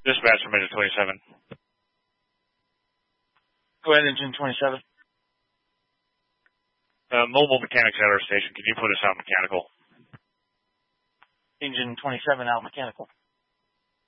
Dispatch from Engine 27. Go ahead, Engine 27. Mobile mechanics at our station. Can you put us out mechanical? Engine 27 out mechanical.